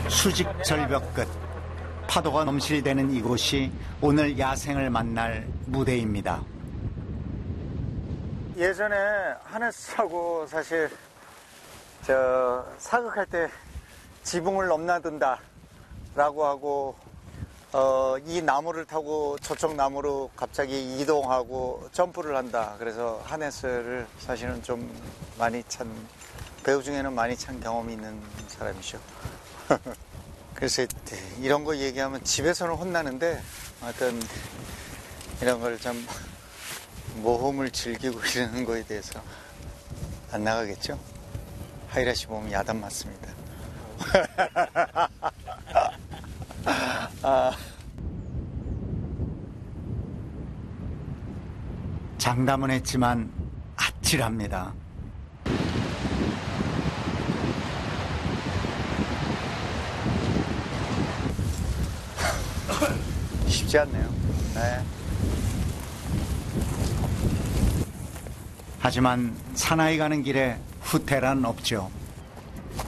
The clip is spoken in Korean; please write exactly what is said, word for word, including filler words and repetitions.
수직 절벽 끝 파도가 넘실대는 이곳이 오늘 야생을 만날 무대입니다. 예전에 하네스하고 사실 저 사극할 때 지붕을 넘나든다 라고 하고 어, 이 나무를 타고 저쪽 나무로 갑자기 이동하고 점프를 한다. 그래서 하네스를 사실은 좀 많이 찬, 배우 중에는 많이 찬 경험이 있는 사람이죠. 그래서 이런 거 얘기하면 집에서는 혼나는데 어떤 이런 걸 좀 모험을 즐기고 이러는 거에 대해서 안 나가겠죠? 하이라 씨 보면 야단 맞습니다. 아. 장담은 했지만 아찔합니다. 쉽지 않네요. 네. 하지만 사나이 가는 길에 후퇴란 없죠.